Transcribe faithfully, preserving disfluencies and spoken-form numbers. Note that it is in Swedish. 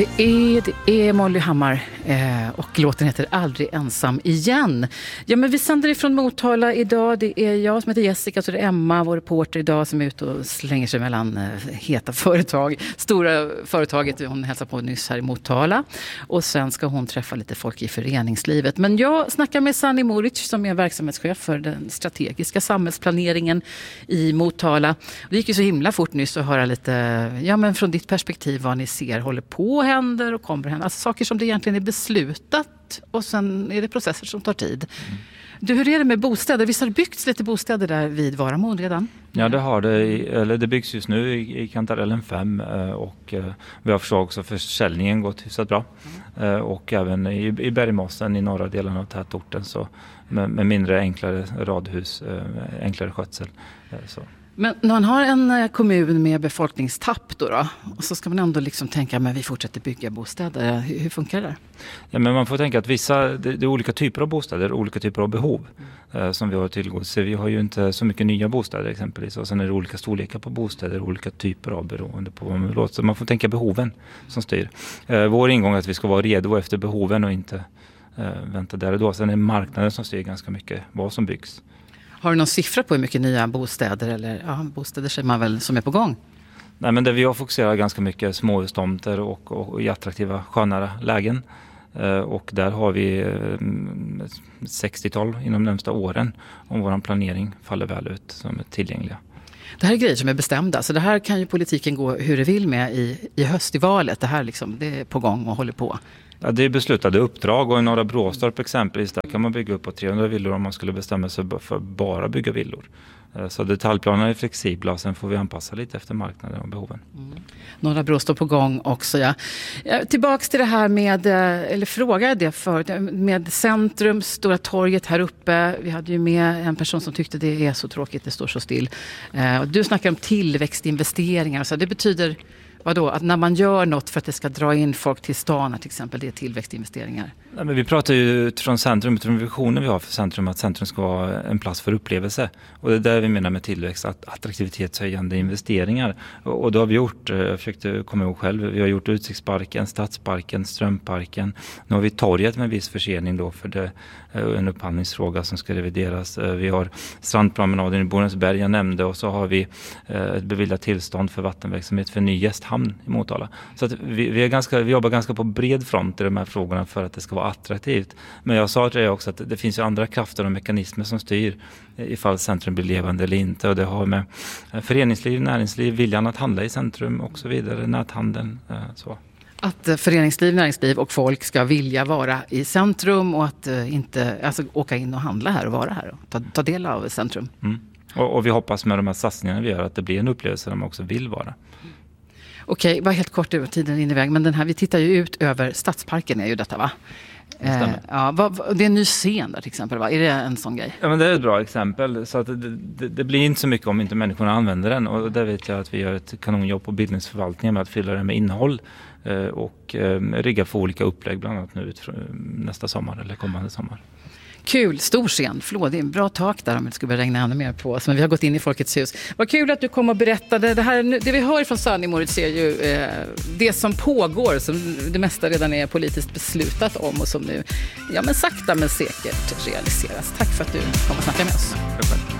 Det är, det är Molly Hammar eh, och låten heter Aldrig ensam igen. Ja, men vi sänder ifrån Motala idag. Det är jag som heter Jessica, så det är Emma, vår reporter idag, som är ute och slänger sig mellan eh, heta företag. Stora företaget hon hälsar på nyss här i Motala. Och sen ska hon träffa lite folk i föreningslivet. Men jag snackar med Sanni Moric som är verksamhetschef för den strategiska samhällsplaneringen i Motala. Det gick ju så himla fort nyss att höra lite, ja men från ditt perspektiv vad ni ser håller på händer och kommer hända. Alltså saker som det egentligen är beslutat och sen är det processer som tar tid. Mm. Du, hur är det med bostäder? Visst har det byggts lite bostäder där vid Varamon redan? Ja, det har det. Eller det byggs just nu i, i Kantarellen fem och vi har förstått också försäljningen gått hyfsat bra. Mm. Och även i, i Bergmossen i norra delen av tätorten så med, med mindre enklare radhus, enklare skötsel. Så. Men när man har en kommun med befolkningstapp då, då och så ska man ändå liksom tänka men vi fortsätter bygga bostäder. Hur, hur funkar det? Ja, men man får tänka att vissa, det, det är olika typer av bostäder, olika typer av behov mm. eh, som vi har tillgodose. Vi har ju inte så mycket nya bostäder exempelvis och sen är det olika storlekar på bostäder, olika typer av beroende på vad man vill åt. Så man får tänka behoven som styr. Eh, vår ingång är att vi ska vara redo efter behoven och inte eh, vänta där och då. Sen är det marknaden som styr ganska mycket vad som byggs. Har du någon siffra på hur mycket nya bostäder eller ja, bostäder säger man väl som är på gång? Nej, men det vi har fokuserat ganska mycket småhustomter och, och, och i attraktiva skönare lägen. Eh, och där har vi eh, sextiotal inom de närmsta åren om vår planering faller väl ut som är tillgängliga. Det här är grejer som är bestämda, så det här kan ju politiken gå hur det vill med i, i höst i valet. Det här liksom, det är på gång och håller på. Ja, det är beslutade uppdrag och i Norra Bråstorp exempelvis där kan man bygga upp på trehundra villor om man skulle bestämma sig för bara bygga villor. Så detaljplanerna är flexibla och sen får vi anpassa lite efter marknaden och behoven. Mm. Norra Bråstorp på gång också, ja. Tillbaks till det här med, eller fråga det för med Centrum, Stora torget här uppe. Vi hade ju med en person som tyckte det är så tråkigt, det står så still. Du snackar om tillväxtinvesteringar, så det betyder vadå? Att när man gör något för att det ska dra in folk till stan, till exempel, det är tillväxtinvesteringar. Ja, men vi pratar ju utifrån Centrum, utifrån visionen vi har för Centrum, att Centrum ska vara en plats för upplevelse. Och det är där vi menar med tillväxt, att attraktivitetshöjande investeringar. Och, och då har vi gjort, jag försökte komma ihåg själv, vi har gjort Utsiktsparken, Stadsparken, Strömparken. Nu har vi torget med viss försening då för det är en upphandlingsfråga som ska revideras. Vi har strandpromenaden i Borensberg jag nämnde och så har vi ett beviljat tillstånd för vattenverksamhet för en ny gästhamn i Motala. Så att vi, vi, är ganska, vi jobbar ganska på bred front i de här frågorna för att det ska vara attraktivt. Men jag sa till dig också att det finns ju andra krafter och mekanismer som styr ifall Centrum blir levande eller inte. Och det har med föreningsliv, näringsliv, viljan att handla i Centrum och så vidare, näthandeln, så. Att föreningsliv, näringsliv och folk ska vilja vara i centrum och att inte alltså, åka in och handla här och vara här och ta, ta del av centrum. Mm. Och, och vi hoppas med de här satsningarna vi gör att det blir en upplevelse där man också vill vara. Okej, bara helt kort över tiden in i väg. Men den här, vi tittar ju ut över Stadsparken är ju detta, va? Eh, ja, vad, vad, det är en ny scen där till exempel, va? Är det en sån grej? Ja, men det är ett bra exempel. Så att det, det, det blir inte så mycket om inte människorna använder den. Och där vet jag att vi gör ett kanonjobb på bildningsförvaltningen med att fylla den med innehåll. Eh, och eh, rigga för olika upplägg bland annat nu nästa sommar eller kommande sommar. Kul, stor scen. Förlåt, det är en bra tak där om det skulle börja regna ännu mer på oss. Men vi har gått in i Folkets hus. Vad kul att du kom och berättade. Det, här, det vi hör från Sanni Moric är ju eh, det som pågår, som det mesta redan är politiskt beslutat om och som nu, ja men sakta men säkert realiseras. Tack för att du kom och snackade med oss.